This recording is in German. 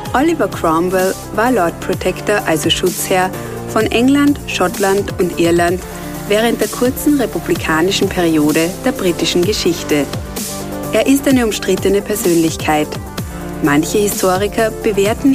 Oliver Cromwell war Lord Protector, also Schutzherr, von England, Schottland und Irland während der kurzen republikanischen Periode der britischen Geschichte. Er ist eine umstrittene Persönlichkeit. Manche Historiker bewerten